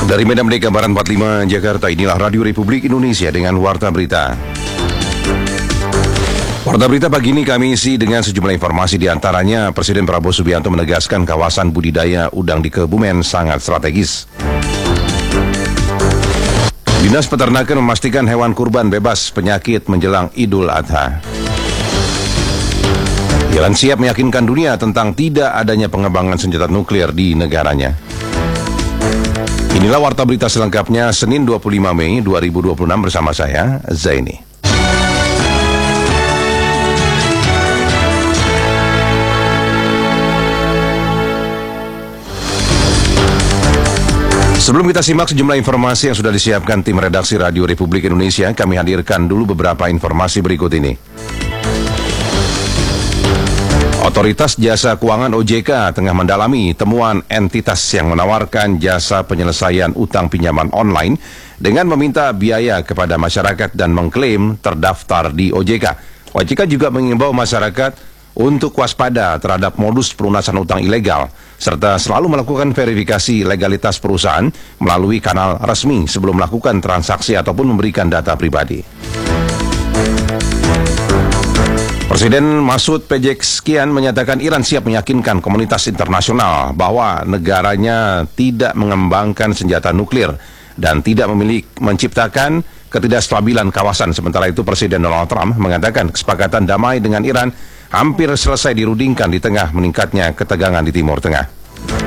Dari Medan Merdeka Barat 45 Jakarta, inilah Radio Republik Indonesia dengan Warta Berita. Warta Berita pagi ini kami isi dengan sejumlah informasi, diantaranya Presiden Prabowo Subianto menegaskan kawasan budidaya udang di Kebumen sangat strategis. Dinas Peternakan memastikan hewan kurban bebas penyakit menjelang Idul Adha. Iran siap meyakinkan dunia tentang tidak adanya pengembangan senjata nuklir di negaranya. Inilah Warta Berita selengkapnya Senin 25 Mei 2026 bersama saya, Zaini. Sebelum kita simak sejumlah informasi yang sudah disiapkan tim redaksi Radio Republik Indonesia, kami hadirkan dulu beberapa informasi berikut ini. Otoritas Jasa Keuangan OJK tengah mendalami temuan entitas yang menawarkan jasa penyelesaian utang pinjaman online dengan meminta biaya kepada masyarakat dan mengklaim terdaftar di OJK. OJK juga mengimbau masyarakat untuk waspada terhadap modus pelunasan utang ilegal, serta selalu melakukan verifikasi legalitas perusahaan melalui kanal resmi sebelum melakukan transaksi ataupun memberikan data pribadi. Presiden Masud Pezeshkian menyatakan Iran siap meyakinkan komunitas internasional bahwa negaranya tidak mengembangkan senjata nuklir dan tidak menciptakan ketidakstabilan kawasan. Sementara itu Presiden Donald Trump mengatakan kesepakatan damai dengan Iran hampir selesai dirundingkan di tengah meningkatnya ketegangan di Timur Tengah.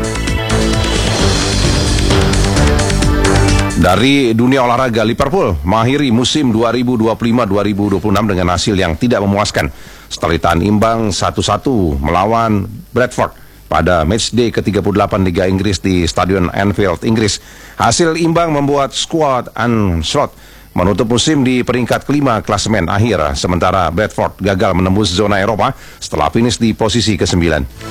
Dari dunia olahraga, Liverpool mengakhiri musim 2025-2026 dengan hasil yang tidak memuaskan setelah ditahan imbang 1-1 melawan Bradford pada matchday ke-38 Liga Inggris di Stadion Anfield, Inggris. Hasil imbang membuat skuad Ancelotti menutup musim di peringkat kelima klasemen akhir, sementara Bradford gagal menembus zona Eropa setelah finish di posisi ke-9.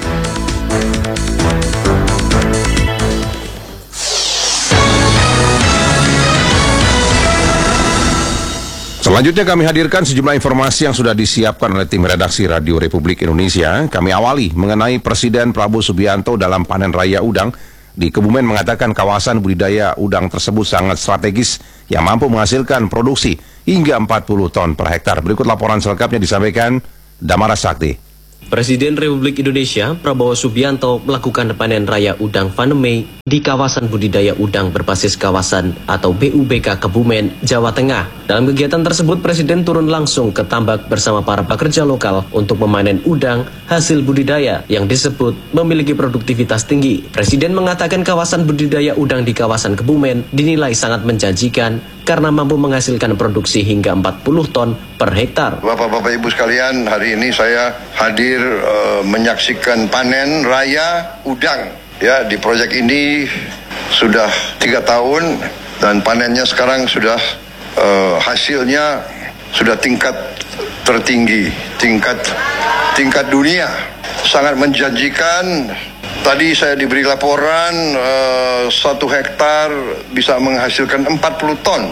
Selanjutnya kami hadirkan sejumlah informasi yang sudah disiapkan oleh tim redaksi Radio Republik Indonesia. Kami awali mengenai Presiden Prabowo Subianto dalam panen raya udang di Kebumen mengatakan kawasan budidaya udang tersebut sangat strategis yang mampu menghasilkan produksi hingga 40 ton per hektar. Berikut laporan selengkapnya disampaikan Damara Sakti. Presiden Republik Indonesia Prabowo Subianto melakukan panen raya udang Vanemei di kawasan budidaya udang berbasis kawasan atau BUBK Kebumen, Jawa Tengah. Dalam kegiatan tersebut, Presiden turun langsung ke tambak bersama para pekerja lokal untuk memanen udang hasil budidaya yang disebut memiliki produktivitas tinggi. Presiden mengatakan kawasan budidaya udang di kawasan Kebumen dinilai sangat menjanjikan karena mampu menghasilkan produksi hingga 40 ton per hektar. Bapak-bapak Ibu sekalian, hari ini saya hadir menyaksikan panen raya udang. Ya, di proyek ini sudah 3 tahun dan panennya sekarang sudah hasilnya sudah tingkat tertinggi, tingkat dunia, sangat menjanjikan. Tadi saya diberi laporan 1 hektar bisa menghasilkan 40 ton,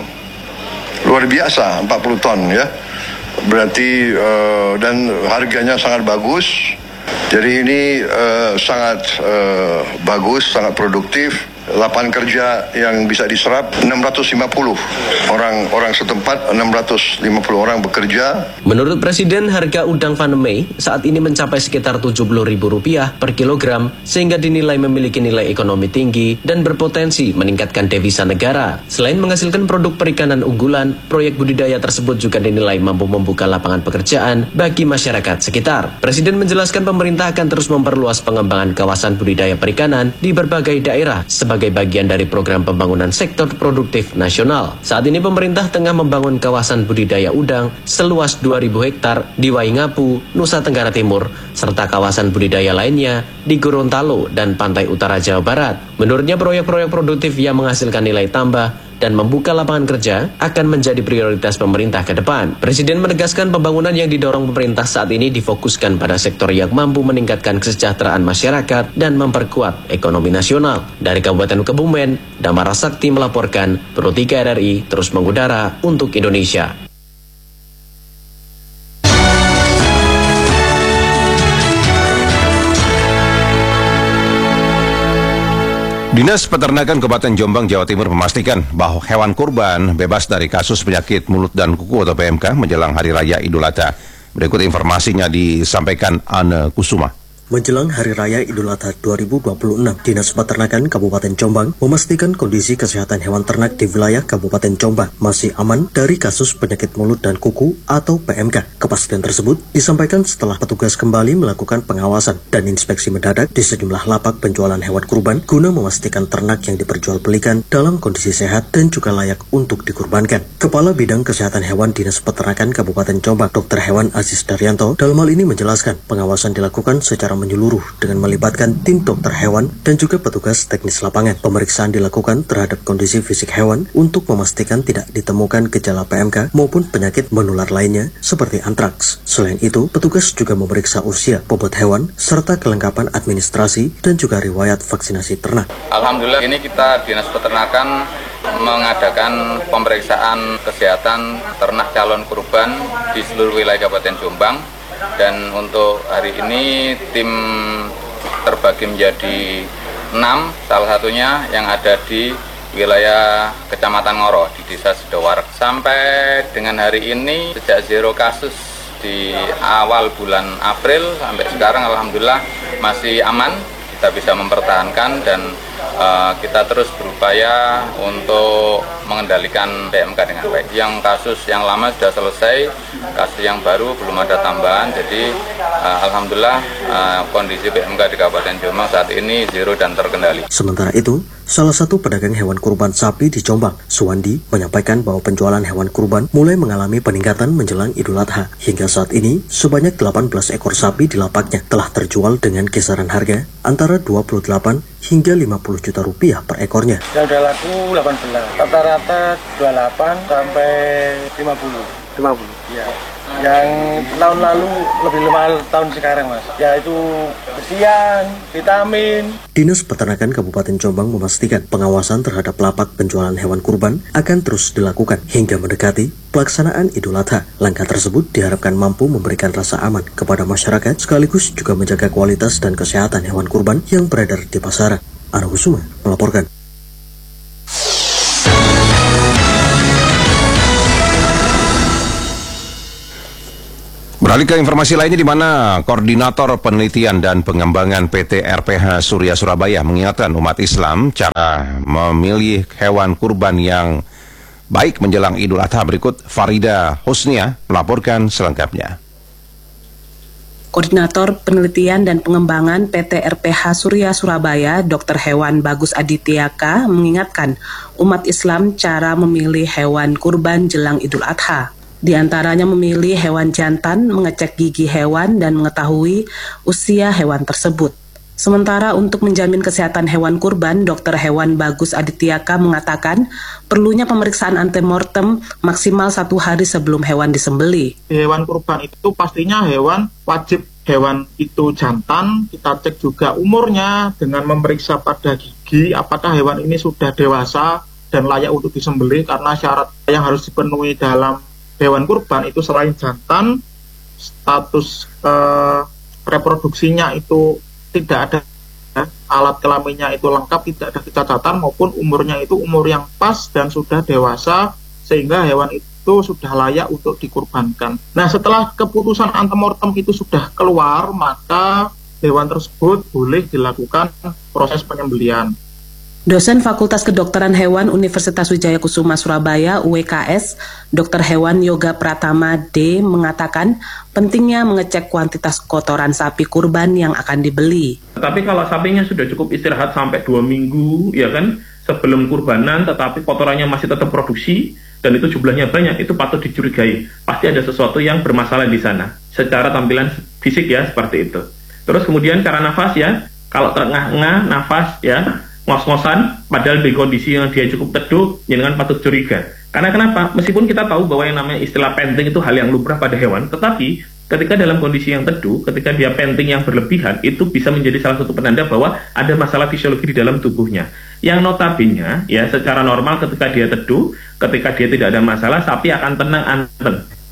luar biasa 40 ton ya. Berarti dan harganya sangat bagus. Jadi ini sangat bagus, sangat produktif. Lapangan kerja yang bisa diserap 650 orang setempat, 650 orang bekerja. Menurut Presiden, harga udang Vanemei saat ini mencapai sekitar Rp70.000 per kilogram sehingga dinilai memiliki nilai ekonomi tinggi dan berpotensi meningkatkan devisa negara. Selain menghasilkan produk perikanan unggulan, proyek budidaya tersebut juga dinilai mampu membuka lapangan pekerjaan bagi masyarakat sekitar. Presiden menjelaskan pemerintah akan terus memperluas pengembangan kawasan budidaya perikanan di berbagai daerah sebagai bagian dari program pembangunan sektor produktif nasional. Saat ini pemerintah tengah membangun kawasan budidaya udang seluas 2.000 hektar di Waingapu, Nusa Tenggara Timur, serta kawasan budidaya lainnya di Gorontalo dan pantai utara Jawa Barat. Menurutnya proyek-proyek produktif yang menghasilkan nilai tambah dan membuka lapangan kerja akan menjadi prioritas pemerintah ke depan. Presiden menegaskan pembangunan yang didorong pemerintah saat ini difokuskan pada sektor yang mampu meningkatkan kesejahteraan masyarakat dan memperkuat ekonomi nasional. Dari Kabupaten Kebumen, Damara Sakti melaporkan, Pro 3 RRI terus mengudara untuk Indonesia. Dinas Peternakan Kabupaten Jombang, Jawa Timur memastikan bahwa hewan kurban bebas dari kasus penyakit mulut dan kuku atau PMK menjelang Hari Raya Idul Adha. Berikut informasinya disampaikan Anne Kusuma. Menjelang Hari Raya Idul Adha 2026, Dinas Peternakan Kabupaten Jombang memastikan kondisi kesehatan hewan ternak di wilayah Kabupaten Jombang masih aman dari kasus penyakit mulut dan kuku atau PMK. Kepastian tersebut disampaikan setelah petugas kembali melakukan pengawasan dan inspeksi mendadak di sejumlah lapak penjualan hewan kurban guna memastikan ternak yang diperjualbelikan dalam kondisi sehat dan juga layak untuk dikurbankan. Kepala Bidang Kesehatan Hewan Dinas Peternakan Kabupaten Jombang, Dr. Hewan Aziz Daryanto, dalam hal ini menjelaskan pengawasan dilakukan secara menyeluruh dengan melibatkan tim dokter hewan dan juga petugas teknis lapangan. Pemeriksaan dilakukan terhadap kondisi fisik hewan untuk memastikan tidak ditemukan gejala PMK maupun penyakit menular lainnya seperti antraks. Selain itu, petugas juga memeriksa usia, bobot hewan, serta kelengkapan administrasi dan juga riwayat vaksinasi ternak. Alhamdulillah ini kita Dinas Peternakan mengadakan pemeriksaan kesehatan ternak calon kurban di seluruh wilayah Kabupaten Jombang. Dan untuk hari ini tim terbagi menjadi 6, salah satunya yang ada di wilayah Kecamatan Ngoro di Desa Sidowar. Sampai dengan hari ini sejak 0 kasus di awal bulan April sampai sekarang alhamdulillah masih aman, kita bisa mempertahankan dan kita terus berupaya untuk mengendalikan PMK dengan baik. Yang kasus yang lama sudah selesai, kasus yang baru belum ada tambahan. Jadi alhamdulillah kondisi PMK di Kabupaten Jombang saat ini 0 dan terkendali. Sementara itu, salah satu pedagang hewan kurban sapi di Jombang, Suwandi, menyampaikan bahwa penjualan hewan kurban mulai mengalami peningkatan menjelang Idul Adha. Hingga saat ini, sebanyak 18 ekor sapi di lapaknya telah terjual dengan kisaran harga antara 28 hingga 50 juta rupiah per ekornya. Yang udah laku 18, rata-rata 28 sampai 50. Ya. Yang tahun lalu lebih mahal tahun sekarang, Mas. Yaitu besian, vitamin. Dinas Peternakan Kabupaten Jombang memastikan pengawasan terhadap lapak penjualan hewan kurban akan terus dilakukan hingga mendekati pelaksanaan Idul Adha. Langkah tersebut diharapkan mampu memberikan rasa aman kepada masyarakat sekaligus juga menjaga kualitas dan kesehatan hewan kurban yang beredar di pasaran. Anne Kusuma melaporkan. Beralih ke informasi lainnya, di mana Koordinator Penelitian dan Pengembangan PT RPH Surya Surabaya mengingatkan umat Islam cara memilih hewan kurban yang baik menjelang Idul Adha. Berikut Farida Husnia melaporkan selengkapnya. Koordinator Penelitian dan Pengembangan PT RPH Surya Surabaya, Dr. Hewan Bagus Aditya mengingatkan umat Islam cara memilih hewan kurban jelang Idul Adha. Di antaranya memilih hewan jantan, mengecek gigi hewan, dan mengetahui usia hewan tersebut. Sementara untuk menjamin kesehatan hewan kurban, Dr. Hewan Bagus Aditya mengatakan perlunya pemeriksaan antemortem maksimal 1 hari sebelum hewan disembelih. Hewan kurban itu pastinya wajib hewan itu jantan, kita cek juga umurnya dengan memeriksa pada gigi apakah hewan ini sudah dewasa dan layak untuk disembelih, karena syarat yang harus dipenuhi dalam hewan kurban itu selain jantan, status reproduksinya itu tidak ada, alat kelaminnya itu lengkap, tidak ada kecacatan, maupun umurnya itu umur yang pas dan sudah dewasa sehingga hewan itu sudah layak untuk dikurbankan. Nah, setelah keputusan antemortem itu sudah keluar, maka hewan tersebut boleh dilakukan proses penyembelihan. Dosen Fakultas Kedokteran Hewan Universitas Wijaya Kusuma Surabaya (UWKS), Dr. Hewan Yoga Pratama D mengatakan pentingnya mengecek kuantitas kotoran sapi kurban yang akan dibeli. Tetapi kalau sapinya sudah cukup istirahat sampai 2 minggu, ya kan, sebelum kurbanan, tetapi kotorannya masih tetap produksi dan itu jumlahnya banyak, itu patut dicurigai. Pasti ada sesuatu yang bermasalah di sana. Secara tampilan fisik ya seperti itu. Terus kemudian cara nafas ya, kalau tengah-tengah nafas ya, ngos-ngosan, padahal di kondisi yang dia cukup teduh, jangan patut curiga. Karena kenapa? Meskipun kita tahu bahwa yang namanya istilah panting itu hal yang lumrah pada hewan, tetapi ketika dalam kondisi yang teduh, ketika dia panting yang berlebihan, itu bisa menjadi salah satu penanda bahwa ada masalah fisiologi di dalam tubuhnya. Yang notabene, ya secara normal ketika dia teduh, ketika dia tidak ada masalah, sapi akan tenang anteng.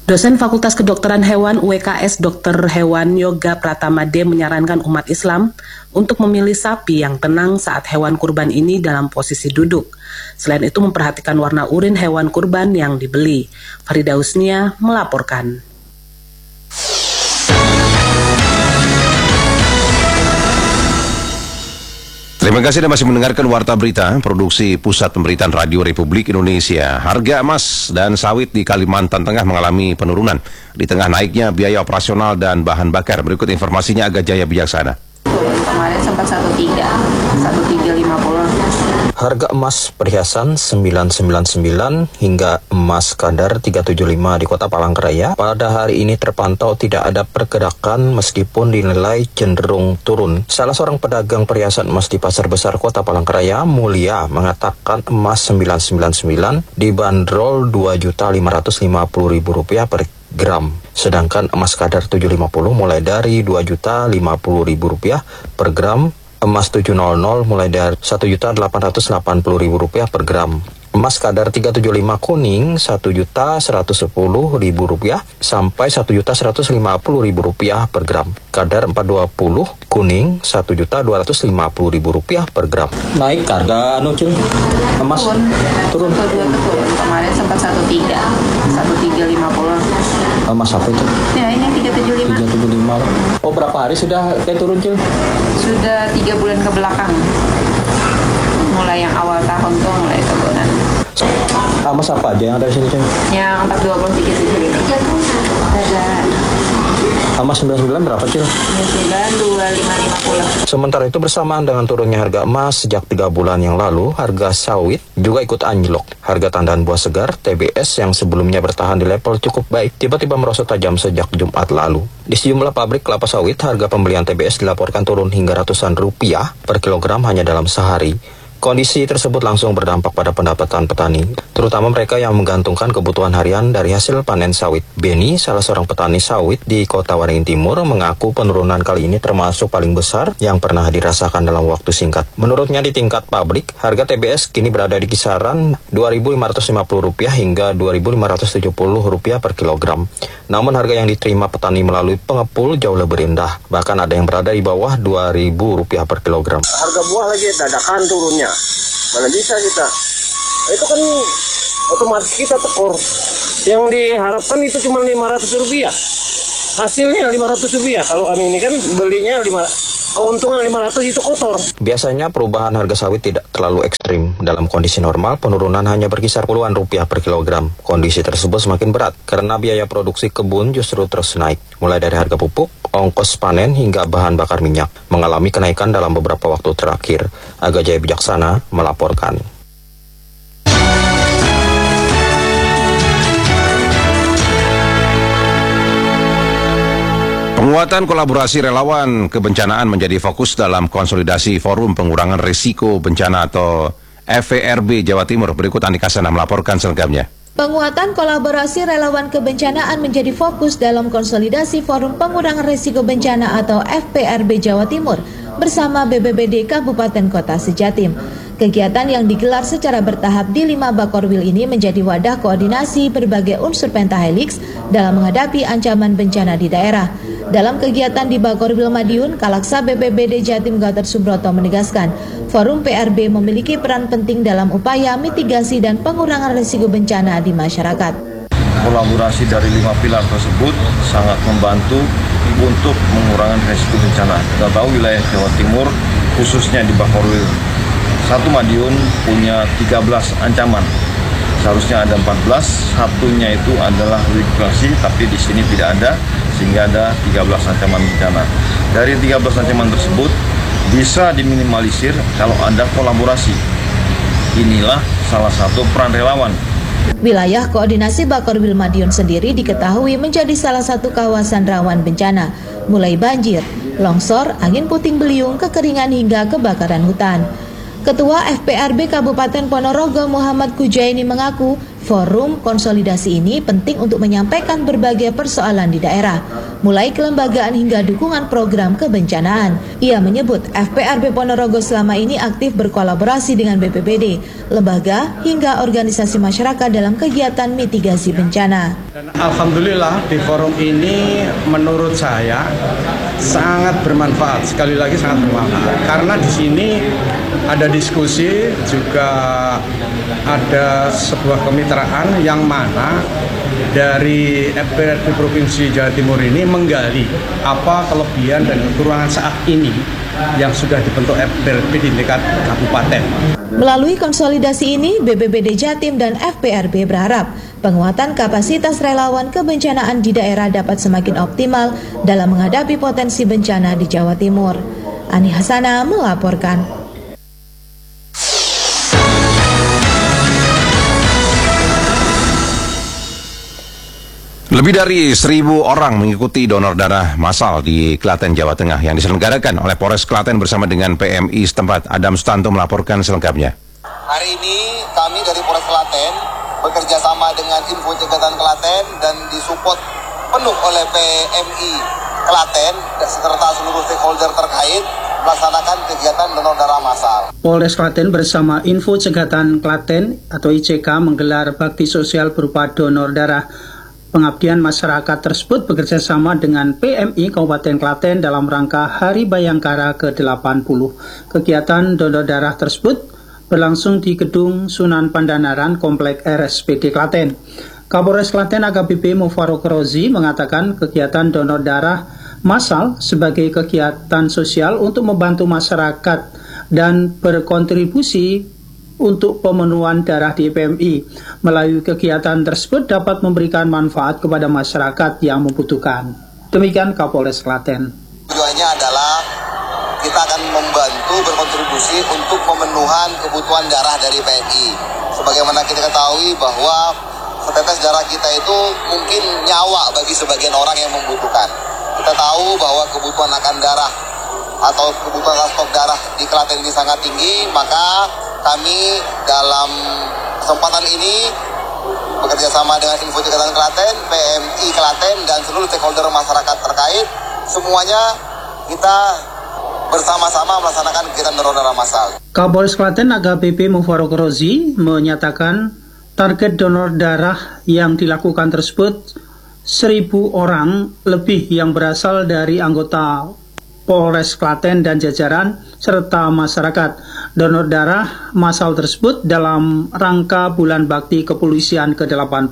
Dosen Fakultas Kedokteran Hewan UWKS Dr. Hewan Yoga Pratamade menyarankan umat Islam untuk memilih sapi yang tenang saat hewan kurban ini dalam posisi duduk. Selain itu memperhatikan warna urin hewan kurban yang dibeli. Farida Husnia melaporkan. Terima kasih Anda masih mendengarkan Warta Berita, produksi Pusat Pemberitaan Radio Republik Indonesia. Harga emas dan sawit di Kalimantan Tengah mengalami penurunan di tengah naiknya biaya operasional dan bahan bakar. Berikut informasinya Aga Jaya Bijaksana. Kemarin sempat 1350. Harga emas perhiasan 999 hingga emas kadar 375 di Kota Palangkaraya pada hari ini terpantau tidak ada pergerakan meskipun dinilai cenderung turun. Salah seorang pedagang perhiasan emas di Pasar Besar Kota Palangkaraya, Mulia, mengatakan emas 999 dibanderol Rp2.550.000 per gram. Sedangkan emas kadar 750 mulai dari Rp2.050.000 per gram. Emas 700 mulai dari Rp1.880.000 per gram. Emas kadar 375 kuning Rp1.110.000 sampai Rp1.150.000 per gram. Kadar 420 kuning Rp1.250.000 per gram. Naik harga emas turun. Kemarin sempat 1.350. Emas apa itu? Ya ini 375. Oh, berapa hari sudah turun, Cil? Sudah 3 bulan ke belakang. Mulai yang awal tahun tuh mulai turunan. Emas apa aja yang ada di sini, Cil? Yang 420 ada. Emas 99 berapa, Cil? 2.550. Sementara itu bersamaan dengan turunnya harga emas sejak 3 bulan yang lalu, harga sawit juga ikut anjlok. Harga tandan buah segar TBS yang sebelumnya bertahan di level cukup baik tiba-tiba merosot tajam sejak Jumat lalu. Di sejumlah pabrik kelapa sawit, harga pembelian TBS dilaporkan turun hingga ratusan rupiah per kilogram hanya dalam sehari. Kondisi tersebut langsung berdampak pada pendapatan petani, terutama mereka yang menggantungkan kebutuhan harian dari hasil panen sawit. Beni, salah seorang petani sawit di Kota Waringin Timur, mengaku penurunan kali ini termasuk paling besar yang pernah dirasakan dalam waktu singkat. Menurutnya di tingkat pabrik, harga TBS kini berada di kisaran Rp2.550 hingga Rp2.570 per kilogram. Namun harga yang diterima petani melalui pengepul jauh lebih rendah, bahkan ada yang berada di bawah Rp2.000 per kilogram. Harga buah lagi dadakan turunnya. Mana bisa kita? Itu kan otomatis kita tekor. Yang diharapkan itu cuma Rp500. Hasilnya Rp500. Kalau kami ini kan belinya keuntungan 500 itu kotor. Biasanya perubahan harga sawit tidak terlalu ekstrim. Dalam kondisi normal, penurunan hanya berkisar puluhan rupiah per kilogram. Kondisi tersebut semakin berat karena biaya produksi kebun justru terus naik. Mulai dari harga pupuk, ongkos panen hingga bahan bakar minyak mengalami kenaikan dalam beberapa waktu terakhir. Aga Jaya Bijaksana melaporkan. Penguatan kolaborasi relawan kebencanaan menjadi fokus dalam konsolidasi Forum Pengurangan Risiko Bencana atau FPRB Jawa Timur. Berikut Andika Sana melaporkan selengkapnya. Penguatan kolaborasi relawan kebencanaan menjadi fokus dalam konsolidasi Forum Pengurangan Risiko Bencana atau FPRB Jawa Timur bersama BPBD Kabupaten Kota Sejatim. Kegiatan yang digelar secara bertahap di 5 Bakorwil ini menjadi wadah koordinasi berbagai unsur pentahelix dalam menghadapi ancaman bencana di daerah. Dalam kegiatan di Bakorwil Madiun, Kalaksa BPBD Jatim Gatot Subroto menegaskan, Forum PRB memiliki peran penting dalam upaya mitigasi dan pengurangan risiko bencana di masyarakat. Kolaborasi dari 5 pilar tersebut sangat membantu untuk mengurangi risiko bencana. Kita tahu wilayah Jawa Timur, khususnya di Bakorwil 1 Madiun punya 13 ancaman. Seharusnya ada 14, satunya itu adalah likuidasi, tapi di sini tidak ada, sehingga ada 13 ancaman bencana. Dari 13 ancaman tersebut bisa diminimalisir kalau ada kolaborasi. Inilah salah satu peran relawan. Wilayah koordinasi Bakorwil Madiun sendiri diketahui menjadi salah satu kawasan rawan bencana, mulai banjir, longsor, angin puting beliung, kekeringan hingga kebakaran hutan. Ketua FPRB Kabupaten Ponorogo Muhammad Kujaini mengaku forum konsolidasi ini penting untuk menyampaikan berbagai persoalan di daerah, mulai kelembagaan hingga dukungan program kebencanaan. Ia menyebut FPRB Ponorogo selama ini aktif berkolaborasi dengan BPBD, lembaga hingga organisasi masyarakat dalam kegiatan mitigasi bencana. Dan alhamdulillah di forum ini menurut saya sangat bermanfaat, sekali lagi sangat bermanfaat, karena di sini ada diskusi, juga ada sebuah kemitraan yang mana dari FPRB Provinsi Jawa Timur ini menggali apa kelebihan dan kekurangan saat ini yang sudah dibentuk FPRB di tingkat kabupaten. Melalui konsolidasi ini, BPBD Jatim dan FPRB berharap penguatan kapasitas relawan kebencanaan di daerah dapat semakin optimal dalam menghadapi potensi bencana di Jawa Timur. Ani Hasana melaporkan. Lebih dari 1.000 orang mengikuti donor darah massal di Klaten, Jawa Tengah yang diselenggarakan oleh Polres Klaten bersama dengan PMI setempat. Adam Sutanto melaporkan selengkapnya. Hari ini kami dari Polres Klaten bekerja sama dengan Info Cegatan Klaten dan disupport penuh oleh PMI Klaten serta seluruh stakeholder terkait melaksanakan kegiatan donor darah massal. Polres Klaten bersama Info Cegatan Klaten atau ICK menggelar bakti sosial berupa donor darah. Pengabdian masyarakat tersebut bekerja sama dengan PMI Kabupaten Klaten dalam rangka Hari Bayangkara ke-80. Kegiatan donor darah tersebut berlangsung di Gedung Sunan Pandanaran Komplek RSPD Klaten. Kapolres Klaten AKBP Mufarok Rozi mengatakan kegiatan donor darah massal sebagai kegiatan sosial untuk membantu masyarakat dan berkontribusi untuk pemenuhan darah di PMI. Melalui kegiatan tersebut dapat memberikan manfaat kepada masyarakat yang membutuhkan. Demikian Kapolres Klaten. Tujuannya adalah kita akan membantu berkontribusi untuk pemenuhan kebutuhan darah dari PMI. Sebagaimana kita ketahui bahwa setetes darah kita itu mungkin nyawa bagi sebagian orang yang membutuhkan. Kita tahu bahwa kebutuhan akan darah atau kebutuhan stok darah di Klaten ini sangat tinggi, maka kami dalam kesempatan ini bekerja sama dengan Info Cegatan Klaten, PMI Klaten, dan seluruh stakeholder masyarakat terkait. Semuanya kita bersama-sama melaksanakan kegiatan donor darah massal. Kapolres Klaten AKBP Mufarok Rozi menyatakan target donor darah yang dilakukan tersebut 1.000 orang lebih yang berasal dari anggota Polres Klaten dan jajaran serta masyarakat. Donor darah massal tersebut dalam rangka Bulan Bakti Kepolisian ke-80.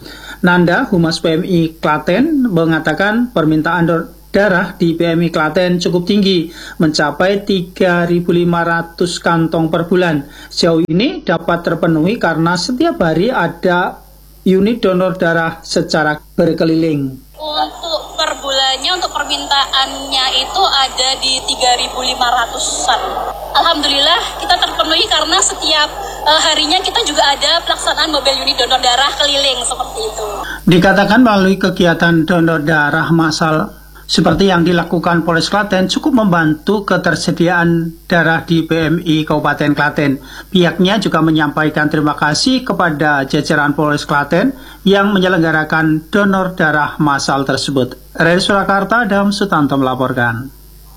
Nanda, Humas PMI Klaten, mengatakan permintaan darah di PMI Klaten cukup tinggi, mencapai 3.500 kantong per bulan. Sejauh ini dapat terpenuhi karena setiap hari ada unit donor darah secara berkeliling. Untuk per bulannya, untuk permintaannya itu ada di 3.500-an. Alhamdulillah kita terpenuhi karena setiap harinya kita juga ada pelaksanaan mobil unit donor darah keliling seperti itu. Dikatakan melalui kegiatan donor darah massal seperti yang dilakukan Polres Klaten cukup membantu ketersediaan darah di PMI Kabupaten Klaten. Pihaknya juga menyampaikan terima kasih kepada jajaran Polres Klaten yang menyelenggarakan donor darah massal tersebut. Dari Surakarta, Adam Sutanto melaporkan.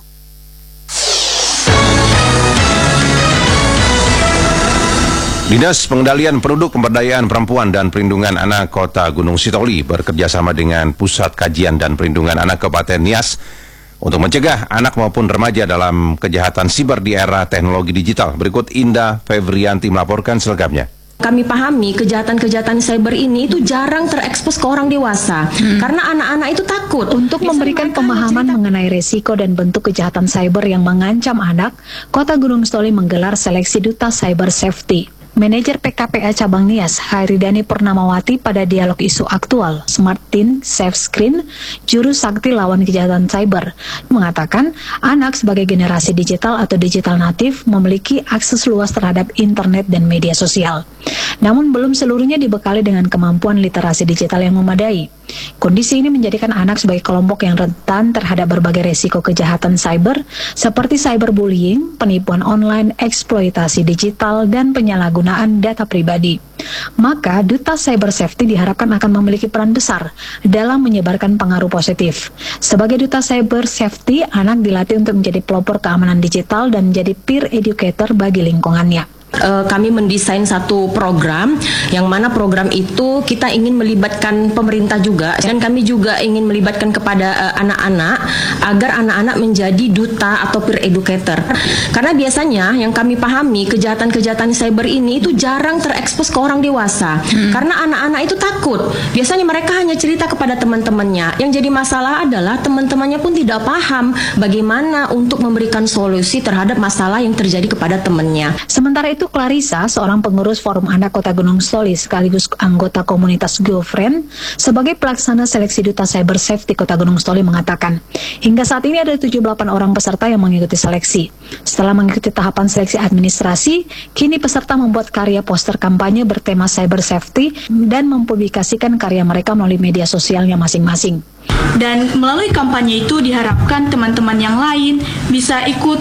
Dinas Pengendalian Produk Pemberdayaan Perempuan dan Perlindungan Anak Kota Gunung Sitoli bekerjasama dengan Pusat Kajian dan Perlindungan Anak Kabupaten Nias untuk mencegah anak maupun remaja dalam kejahatan siber di era teknologi digital. Berikut Indah Febrianti melaporkan selengkapnya. Kami pahami kejahatan-kejahatan cyber ini itu jarang terekspos ke orang dewasa karena anak-anak itu takut. Untuk memberikan pemahaman mengenai resiko dan bentuk kejahatan cyber yang mengancam anak, Kota Gunung Sitoli menggelar seleksi duta cyber safety. Manajer PKPA Cabang Nias, Hairidani Purnamawati pada dialog isu aktual Smart Teen Safe Screen, juru sakti lawan kejahatan cyber, mengatakan anak sebagai generasi digital atau digital natif memiliki akses luas terhadap internet dan media sosial. Namun belum seluruhnya dibekali dengan kemampuan literasi digital yang memadai. Kondisi ini menjadikan anak sebagai kelompok yang rentan terhadap berbagai resiko kejahatan cyber seperti cyberbullying, penipuan online, eksploitasi digital, dan penyalahgunaan data pribadi. Maka Duta Cyber Safety diharapkan akan memiliki peran besar dalam menyebarkan pengaruh positif. Sebagai Duta Cyber Safety, anak dilatih untuk menjadi pelopor keamanan digital dan menjadi peer educator bagi lingkungannya. Kami mendesain satu program yang mana program itu kita ingin melibatkan pemerintah juga, dan kami juga ingin melibatkan kepada anak-anak agar anak-anak menjadi duta atau peer educator. Karena biasanya yang kami pahami kejahatan-kejahatan cyber ini itu jarang terekspos ke orang dewasa. Karena anak-anak itu takut. Biasanya mereka hanya cerita kepada teman-temannya. Yang jadi masalah adalah teman-temannya pun tidak paham bagaimana untuk memberikan solusi terhadap masalah yang terjadi kepada temannya. Sementara itu Clarissa, seorang pengurus Forum Anak Kota Gunung Stoli sekaligus anggota komunitas GoFriend, sebagai pelaksana seleksi Duta Cyber Safety Kota Gunung Stoli mengatakan, hingga saat ini ada 78 orang peserta yang mengikuti seleksi. Setelah mengikuti tahapan seleksi administrasi, kini peserta membuat karya poster kampanye bertema cyber safety dan mempublikasikan karya mereka melalui media sosialnya masing-masing. Dan melalui kampanye itu diharapkan teman-teman yang lain bisa ikut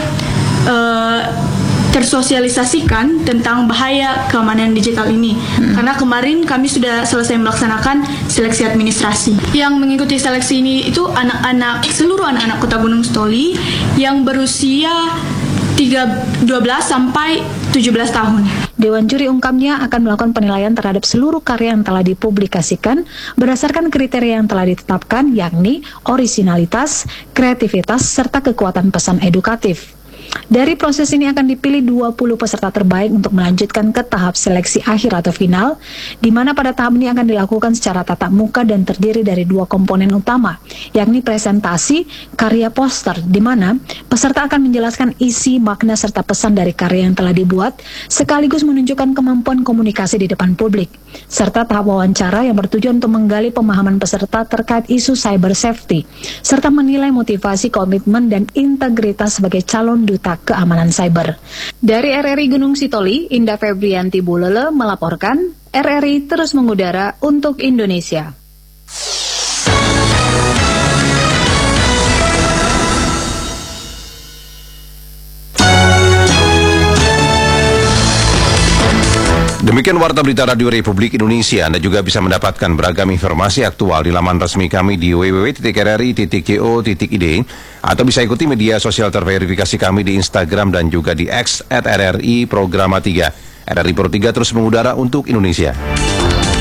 tersosialisasikan tentang bahaya keamanan digital ini. Karena kemarin kami sudah selesai melaksanakan seleksi administrasi. Yang mengikuti seleksi ini itu seluruh anak-anak Kota Gunung Stoli yang berusia 12 sampai 17 tahun. Dewan juri ungkapnya akan melakukan penilaian terhadap seluruh karya yang telah dipublikasikan berdasarkan kriteria yang telah ditetapkan, yakni orisinalitas, kreativitas, serta kekuatan pesan edukatif. Dari proses ini akan dipilih 20 peserta terbaik untuk melanjutkan ke tahap seleksi akhir atau final, di mana pada tahap ini akan dilakukan secara tatap muka dan terdiri dari 2 komponen utama, yakni presentasi, karya poster, di mana peserta akan menjelaskan isi, makna, serta pesan dari karya yang telah dibuat, sekaligus menunjukkan kemampuan komunikasi di depan publik, serta tahap wawancara yang bertujuan untuk menggali pemahaman peserta terkait isu cyber safety, serta menilai motivasi, komitmen, dan integritas sebagai calon duta keamanan cyber. Dari RRI Gunung Sitoli, Indah Febrianti Bulele melaporkan, RRI terus mengudara untuk Indonesia. Demikian Warta Berita Radio Republik Indonesia. Anda juga bisa mendapatkan beragam informasi aktual di laman resmi kami di www.rri.co.id atau bisa ikuti media sosial terverifikasi kami di Instagram dan juga di X @RRI Programa 3. RRI Pro 3 terus mengudara untuk Indonesia.